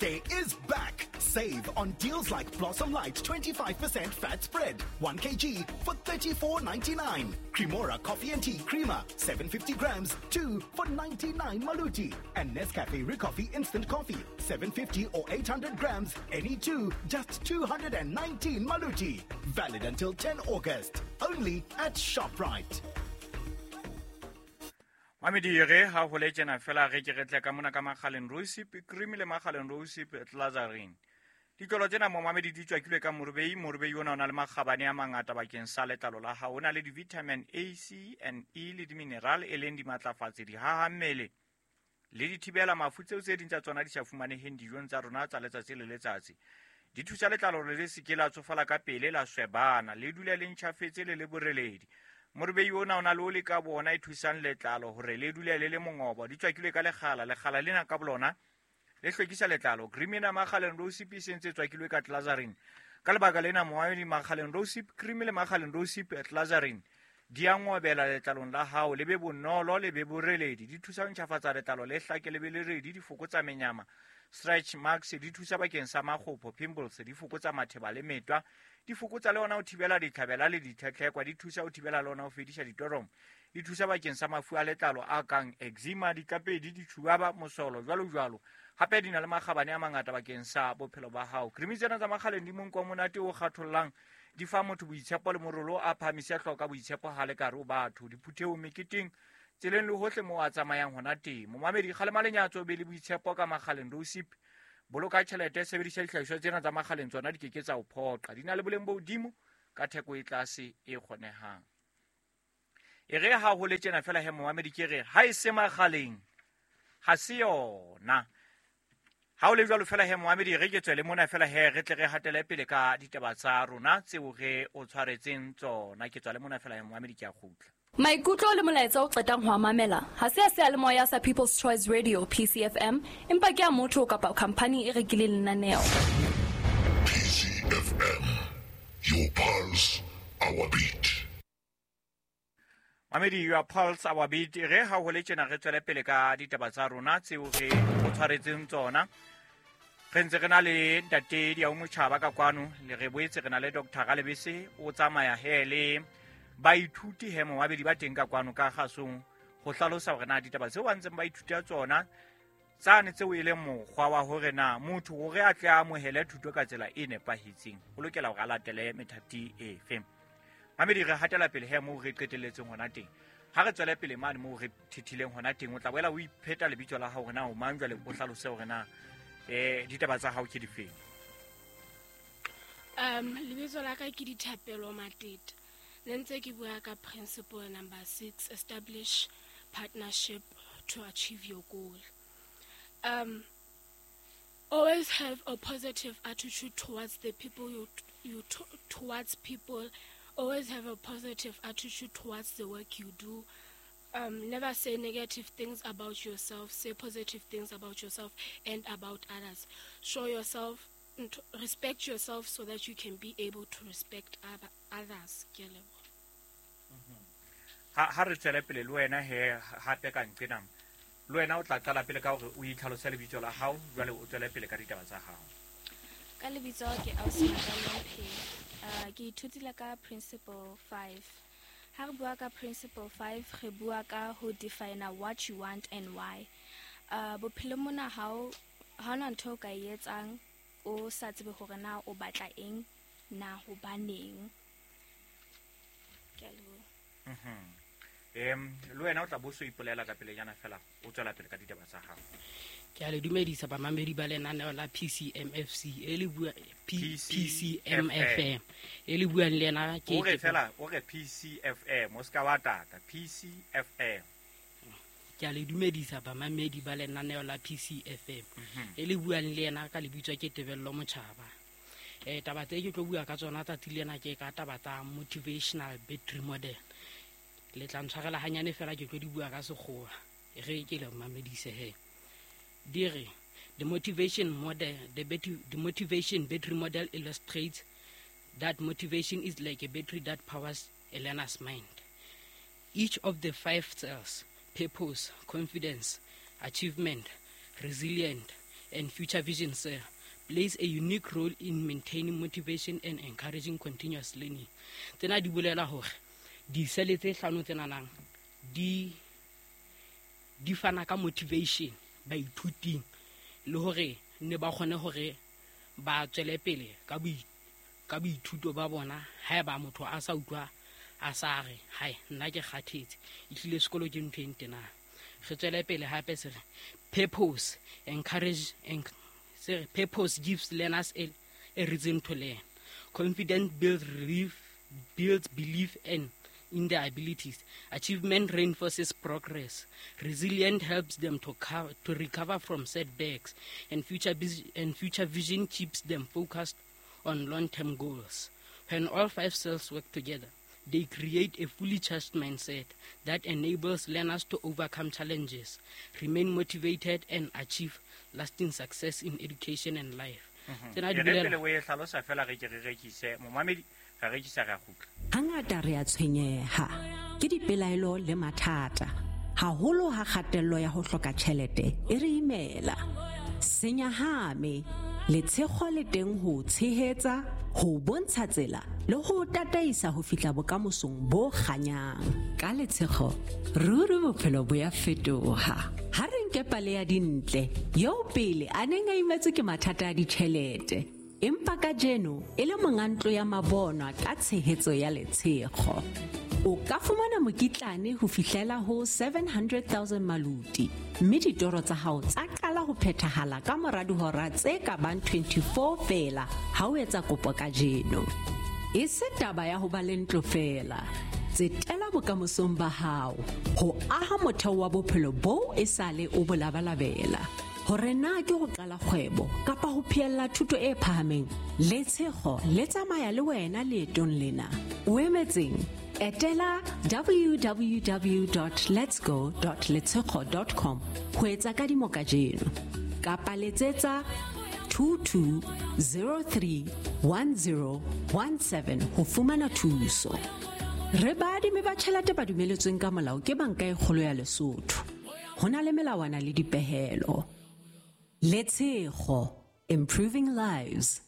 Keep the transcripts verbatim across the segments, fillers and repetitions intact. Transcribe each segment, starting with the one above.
Day is back. Save on deals like Blossom Light twenty-five percent fat spread, one kilogram for thirty-four ninety-nine. Cremora coffee and tea creamer, seven hundred fifty grams, two for ninety-nine maluti. And Nescafe Recoffee instant coffee, seven hundred fifty or eight hundred grams, any two, just two hundred nineteen maluti. Valid until ten August. Only at ShopRite. Mamedi re ha ho le tjena fela re ke re tle ka mona ka makgaleng rosip cream le makgaleng rosip Lazarine. Dikolo tsena mo mamedi di tswakilwe ka morbei morbei ona ona le magabane a mangata bakeng sa letlalo la ha ona le di vitamin A, C and E le di mineral e leng di matlafatse di ha mmele le di thibela mafu tseo tse ding tsa tsona di sa fumaneheng dijong tsa rona tsa letsatsi le letsatsi. Di thusa letlalo le le seke la tsofala ka pele la swebana le dula le ntjhafetse le le boreledi. Morbei ona ona le ole ka bona e thusang letlalo hore le dule le le mongobo di tswakilwe ka legala legala lena ka bolona le hlwekisa letlalo cream ena makgaleng rosip sentse tswakilwe ka Lazarine ka lebaka lena moayo di makgaleng rosip cream le makgaleng rosip Lazarine di a ngobela letlalong la hao le be bonolo le be boreledi di thusa ho ntjhafatsa letlalo le hlake le be le redi di fokotsa menyama stretch marks di thusa bakeng sa makgopo pimples di fokotsa matheba le metwa di fokotsa le ona ho thibela ditlhabela le ditlhetlhekwa di thusa ho thibela le ona ho fedisha ditorong di thusa bakeng sa mafu a letlalo a kang eczema ditlapedi di tshubaba mosolo jwalo jwalo hape di na le magabane a mangata bakeng sa bophelo ba hao cream tsena tsa makgaleng di monko monate o kgathollang di fa motho boitshepo le morolo a phamisa hloka boitshepo ha le kare o batho di phutheo meketing tseleng le hohle mo a tsamayang hona teng mo mamedi kgale malenyatso be le boitshepo ka makgaleng rosip boloka tjhelete sebedisa dihlahiswa tsena tsa makgaleng tsona di keketsa ho phoqa di na le boleng bo hodimo ka theko e tlase e kgonehang e re ha ho le tjena fela he mo mamedi ke re ha e se makgaleng ha se yona ha o le jwalo fela he mo mamedi re ke tswele mona fela he re tle re hatele pele ka ditaba tsa rona tseo re o tshwaretseng tsona ke tswale mona fela he mo mamedi ke a khutla Maikutlo le molaetsa o qetang ho mamela ha se se le moya sa People's Choice Radio P C F M empa ke a motho kapa company e rekileng lenaneo P C F M, your pulse, our beat. Mamedi your pulse our beat re ha ho le tjena re tswele pele ka ditaba tsa rona tseo re o tshwaretseng tsona re ntse re na le ntate di a mo tshaba ka kwano le re boetse re na le Doctor Galebese o tsamaya hele ba ithuti he mo mabedi ba teng ka kwano ka gasong go hlalosa hore na ditaba tseo ba ntseng ba ithuta tsona tsane tseo e le mokgwa wa hore na motho hore a tle a mohele thuto ka tsela e nepahetseng o lokela hore a latele methati e fe mamedi re hatela pele he mo re qetelletseng hona teng ha re tswela pele mane mo re thithileng hona teng o tla boela o ipheta lebitso la hao na o manjwa le o hlalose hore na eh ditaba tsa hao ke di fe um lebitso la ka ke Dithapelo Matete Lentse ke bua ka principle number six, establish partnership to achieve your goal. Um, always have a positive attitude towards the people you you t- towards people. Always have a positive attitude towards the work you do. Um, never say negative things about yourself. Say positive things about yourself and about others. Show yourself, respect yourself so that you can be able to respect other, others. ha ha re tswele pele le wena he hape ka nqenang le wena o tla qala pele ka hore o itlhalose lebitso la hao jwale o tswele pele ka ditaba tsa hao ka lebitso ke Ausina Lampe uh, ke ithutile ka principle five ha re bua ka principle five re bua ka ho define what you want and why uh, bophelo mona hao ha ona ntho ka etsang o sa tsebe hore na o batla eng na ho baneng ke a leboha mhm em le wena o tla bo so ipolela ka pele yana fela o tswela pele ka ditaba tsa hao ke a le dumedisa ba mamedi ba lenaneo la P C M F C e le bua P C M F M e le buang le yena ke o re fela o re P C F M o ska wa tata P C F M ke a le dumedisa ba mamedi ba lenaneo la P C F M e le buang le yena ka lebitswa ke Tebello Motjhaba eh taba tse ke tlo bua ka tsona tsa tilena ke ka taba tsa motivational battery model le tla ntshwarela hanyane fela ke tlo di bua ka sekgowa e re ke le mamedise he dire the motivation model the battery the motivation battery model illustrates that motivation is like a battery that powers a learner's mind. Each of the five cells, purpose, confidence, achievement, resilient, and Future Vision Cell plays a unique role in maintaining motivation and encouraging continuous learning. Tsena di bolela hore di sele tse hlano tsena nang di di fana ka motivation ba ithuting le hore ne ba khone hore ba tswele pele ka bi ka boithuto ba bona ha ba motho a sa utlwa a sa re hai nna ke kgathetse e tlile sekolo ke ntho e ntena re tswele pele hape se purpose encourage and say purpose gives learners a, a reason to learn. Confidence builds belief builds belief and in their abilities. Achievement reinforces progress. Resilience helps them to cover, to recover from setbacks, and future vis- and future vision keeps them focused on long-term goals. When all five cells work together, they create a fully charged mindset that enables learners to overcome challenges, remain motivated, and achieve lasting success in education and life. Hangata re a tshwenyeha ke dipelaelo le mathata haholo ha kgatello ya ho hloka tjhelete e re imela senyahame le tshego le teng ho tshehetsa ho bontsha tsela le ho tataisa ho fihla bokamosong bo kganyang ka letshego ruri bophelo bo ya fetoha ha re nke pale ya dintle yo pele a neng a imetse ke mathata a ditjhelete empa ka jeno e le mongantlo ya mabonwa ka tshehetso ya letshego o ka fumana mokitlane ho fihlela ho seven hundred thousand maluti mme ditoro tsa hao tsa qala ho phethahala ka mora dihora tse ka bang twenty-four fela ha o etsa kopo ka jeno e se taba ya ho ba le ntlo fela tsetela bokamosong ba hao ho aha motheo wa bophelo bo e sale o bolabalabela hore na ke go qala kgwebo kapa ho phiella thuto e phahameng letshego le tsamaya le wena leetong lena o emetseng etela w w w dot lets go dot letshego dot com ho etsa kadimo ka jeno kapa letsetsa two two zero three one zero one seven ho fumana thuso re badimi ba tjhelete ba dumeletsweng ka molao ke banka e kgolo ya Lesotho hona le melawana le dipehelo Letshego, improving lives.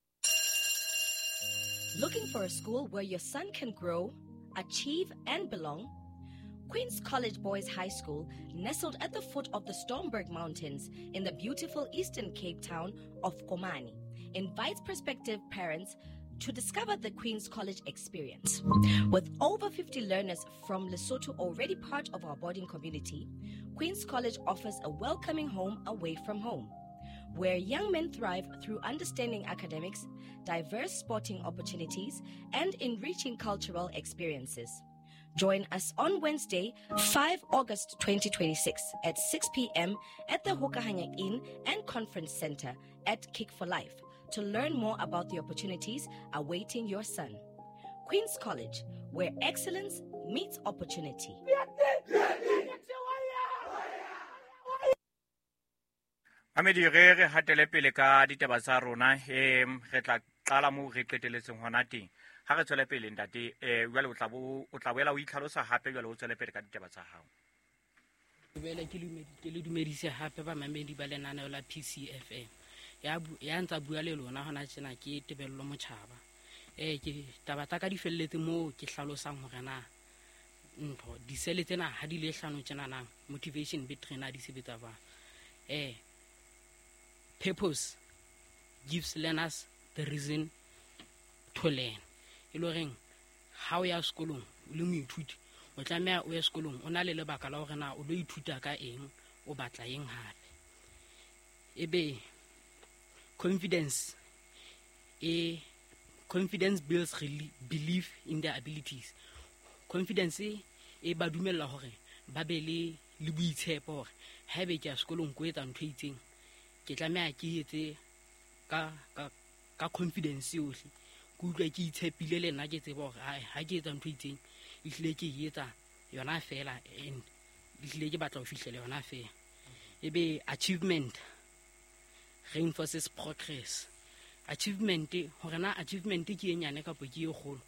Looking for a school where your son can grow, achieve, and belong? Queen's College Boys High School, nestled at the foot of the Stormberg Mountains in the beautiful Eastern Cape town of Komani, invites prospective parents to discover the Queen's College experience. With over fifty learners from Lesotho already part of our boarding community, Queen's College offers a welcoming home away from home, where young men thrive through understanding academics, diverse sporting opportunities, and enriching cultural experiences. Join us on Wednesday, the fifth of August twenty twenty-six at six p.m. at the Hokahanya Inn and Conference Center at Kick for Life to learn more about the opportunities awaiting your son. Queen's College, where excellence meets opportunity. Amedi re re hatele pele ka ditaba tsa rona e re tla qala mo re qeteletseng hona teng ha re tswela pele ntate e jwale o tla bo o tla boela o itlhalosa hape jwale o tswela pele ka ditaba tsa hao bela ke le ke le dumedise hape ba mamedi ba lenaneo la P C F M ya ya ntsa bua le lona hona tsena ke tebello motjhaba eh ke taba ta ka di felletse mo ke hlalosang hore na ntho di sele tsena ha di le hlano tsena nang motivation be trainer di sebetsa ba eh purpose gives learners the reason to learn iloreng how ya sekolong o le moithuti o tlamea o ya sekolong o na le lebaka la hore na o lo ithuta ka eng o batla eng hape ebe confidence e confidence builds belief in their abilities. Confidence e ba dumella hore ba be le le boitshepo hore ha be ke a sekolong ko etsa ntho itseng ke tlamea ke etse ka ka ka confidence yohle ke utlwa ke itshepile le nna ke tseba hore ha ke etsa ntho itseng e hlile ke etsa yona fela and e hlile ke batla ho fihlela yona fela ebe achievement reinforces progress. Achievement hore na achievement ke enyane ka po ke e kgolo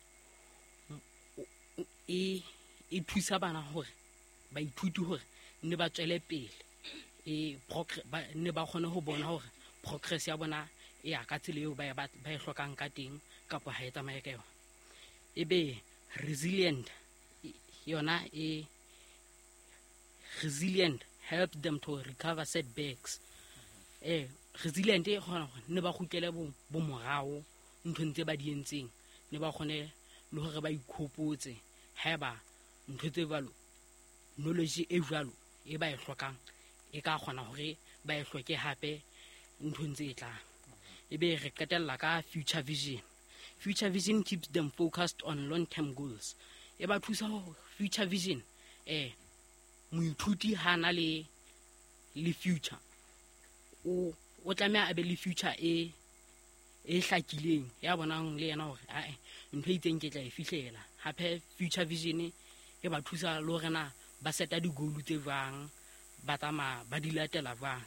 e e thusa bana hore ba ithuti hore ne ba tswele pele e progress ba ne ba kgone ho bona hore progress ya bona e ya ka tsela eo ba e ba e hlokang ka teng kapa ha e tsamaye ka yona. Ebe resilient yona e resilient help them to recover setbacks. eh resilient e kgona hore ne ba khutlele bo bo morao ntho ntse ba di entseng, ne ba kgone le hore ba ikhopotse haeba ntho tse valo knowledge e jwalo e ba e hlokang e ka kgona hore ba e hloke hape ntho ntse e tlang. Ebe re qetella ka future vision. Future vision keeps them focused on long term goals. E ba thusa ho future vision eh moithuti ha na le le future o o tlameha a be le future e e hlakileng ya bonang le yena hore a ntho e itseng ke tla e fihlela. Hape future vision e ba thusa le hore na ba seta di goal tse jwang, ba tama ba di latela jwang.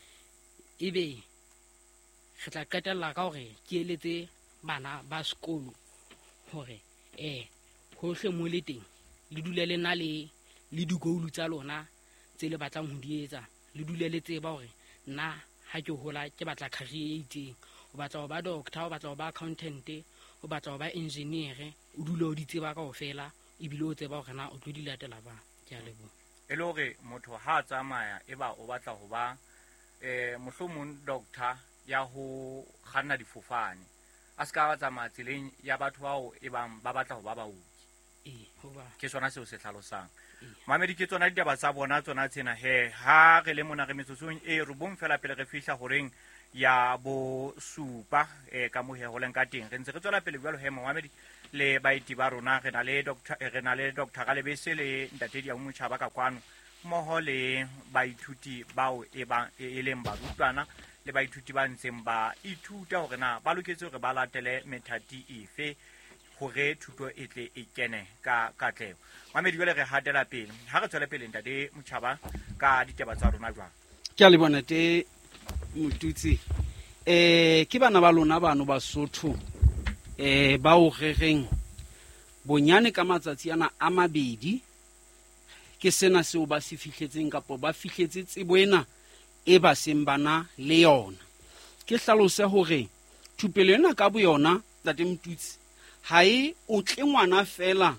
Ebe re tla qetella ka hore ke eletse bana ba sekolo hore eh hohle mo le teng le dule le na le le di goal tsa lona tse le batlang ho di etsa, le dule le tseba hore nna ha ke hola ke batla career e itseng, o batla ho ba doctor, o batla ho ba accountant, o batla ho ba engineer, o dule o di tseba kaofela ebile o tseba hore na o tlo di latela ba. Ke a leboha. E le hore motho ha a tsamaya e ba o batla ho ba eh mohlomong doctor ya ho kganna difofane, a ska ba tsamaya tseleng ya batho bao e bang ba batla ho ba baoki. Eh hoba ke sona seo se hlalosang. Mamedi ke tsona ditaba tsa bona tsona tsena he ha re le mona re metsotsong e re bong fela pele re fihla horeng ya bo supa e ka mo he ho leng ka teng. Re ntse re tswela pele jwalo he Mamedi le baiti ba rona, re na le doctor re na le doctor Galebese le ntate dia Motjhaba ka kwano moho le baithuti bao e ba e leng barutwana le baithuti ba ntseng ba ithuta hore na ba loketse hore ba latele methati efe hore thuto e tle e kene ka katlego. Mamedi jwale re hatela pele ha re tswela pele ntate Motjhaba ka ditaba tsa rona jwang. Ke a le bona te motutsi eh ke bana ba lona bano ba Sotho eh ba o rereng bonyane ka matsatsi ana a mabedi ke sena seo ba se fihletseng kapo ba fihletse tsebo ena e ba seng bana le yona. Ke hlalose hore thupelo ena ka bo yona tate Mtutsi ha e o tle ngwana fela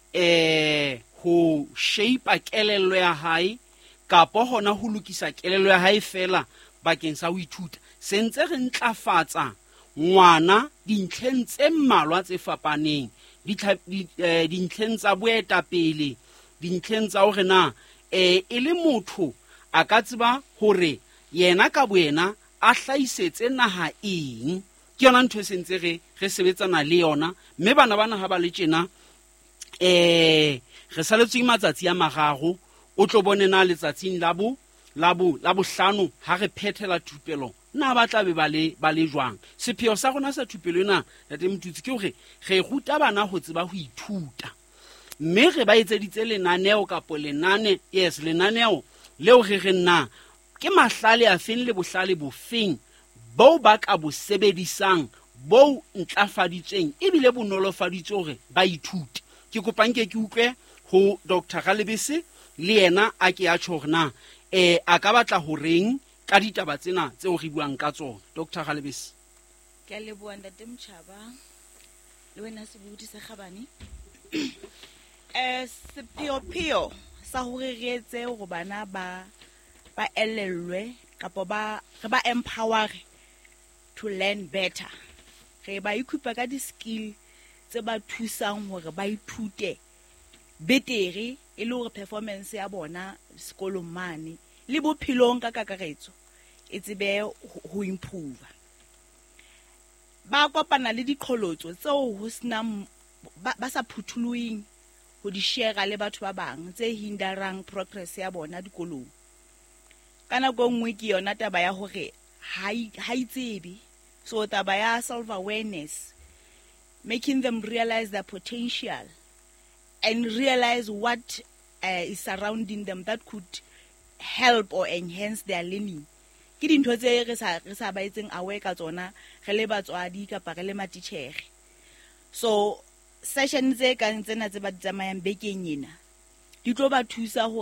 eh ho shape kelello ya hae kapo hona ho lokisa kelello ya hae fela bakeng sa ho ithuta. Sentse re ntlafatsa ngwana dintlheng tse mmalwa tse fapaneng, dintlheng tsa boetapele, dintlheng tsa hore na eh e le motho a ka tseba hore yena ka boena a hlaisetse naha eng. Ke yona ntho e sentse re re sebetsana le yona, mme bana bana ha ba le tjena eh re saletswe matsatsi a mararo o tlo bone na letsatsing la bo la bo la bohlano ha re phethela thupelo na ba tla be ba le ba le jwang. Sepheo sa rona sa thupelo ena ya Temtutsi ke hore re ruta bana ho tseba ho ithuta, mme re ba etseditse lenaneo kapo lenane yes lenaneo leo re re nna ke mahlale a feng le bohlale bofeng bo ba ka bo sebedisang bo ntlafaditseng ebile bonolofaditse hore ba ithute. Ke kopang ke ke utlwe ho Doctor Galebese le yena a ke a tshorna eh a ka batla ho reng ka ditaba tsena tseo re buang ka tsona. Doctor Galebese. Ke a leboha ntate Motjhaba le wena se buti se kgabane. Eh sepheo sa hore re etse hore bana ba ba elellwe kapo ba re ba empower to learn better. Re ba ikupa ka di skill tse ba thusang hore ba ithute betere e le hore performance ya bona sekolong mane le bophelong ka kakaretso e tsebe ho improve. Ba kopana le diqholotso tseo ho sena ba sa phuthuluing ho di share le batho ba bang tse hindarang progress ya bona dikolong. Kana go nngwe ke yona taba ya hore ha ha itsebe, so taba ya self awareness, making them realize their potential and realize what uh, is surrounding them that could help or enhance their learning. Ke dintho tse re sa re sa ba etseng aware ka tsona re le batswadi kapa re le matitjhere. So session tse ka ntsena tse ba tsamayang bekeng ena di tlo ba thusa hore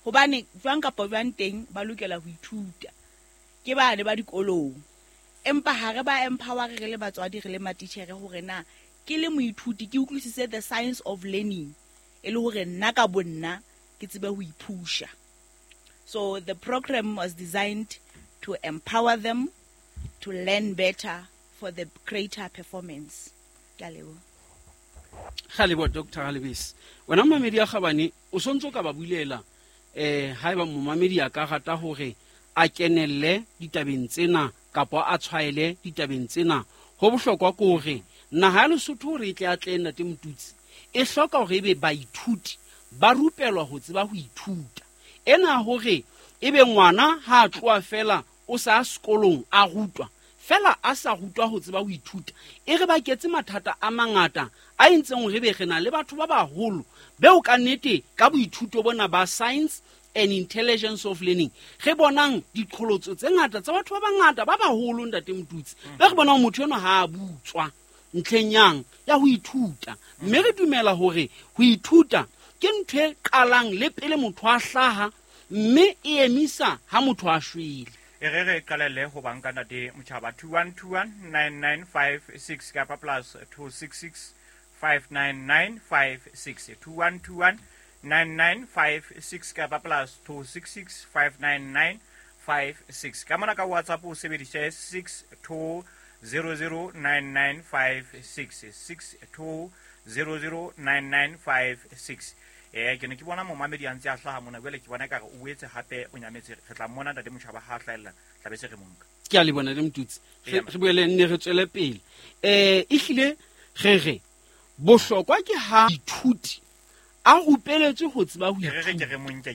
hobane jwang kapa jwang teng ba lokela ho ithuta ke bane ba dikolong empa ha re ba empower re le batswadi re le matitjhere hore na ke le moithuti ke utlwisise the science of learning e le hore nna ka bonna ke tsebe ho ipusha. So the program was designed to empower them to learn better for the greater performance. Ke a leboha. Galebo Doctor Halebis wena mamedi ya Khabane o sontso ka ba bulela eh haeba momamedi ya ka gata hore a kenelle ditabeng tsena kapa a tshwaele ditabeng tsena ho bohlokwa ko hore naha le Lesotho re tle a tlena te motutsi e hloka hore ebe baithuti ba rupelwa ho tseba ho ithuta ena hore ebe ngwana ha tloa fela o sa sekolong a rutwa fela a sa rutwa ho tseba ho ithuta e re ba ketse mathata a mangata a entseng hore be rena le batho ba baholo be o ka nnete ka boithuto bona ba science and intelligence of learning re bonang diqholotso tse ngata tsa batho ba bangata ba baholo ntate motutsi be re bona motho eno ha a butswa ntlenyang ya ho ithuta mme re dumela hore ho ithuta ke ntho e qalang le pele motho a hlaha mme e emisa ha motho a shwele e re re qalelle ho banka ntate Motjhaba two one two one nine nine five six kapa plus two six six five nine nine five six two one two one nine nine five six kapa plus two six six five nine nine five six ka mona ka WhatsApp o sebedise six two zero zero nine nine five six six two zero zero nine nine five six. Eh ke ne ke bona momamedi a ntse a hlaha mona bele ke bona ka o etse hape o nyametse re tla mona ntate Motjhaba ha hlaela tla be se re monka ke a le bona le motutsi re boele nne re tswele pele eh ihlile re re bohlokwa ke ha ithuti a rupeletswe ho tseba ho re re ke re monke